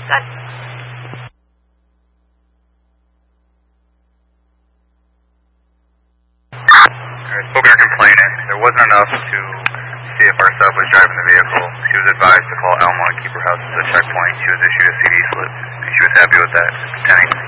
Good. Alright, spoken to complainant. There wasn't enough to see if our sub was driving the vehicle. She was advised to call Elmont Keeper House as a checkpoint. She was issued a CD slip, and she was happy with that. 10-8.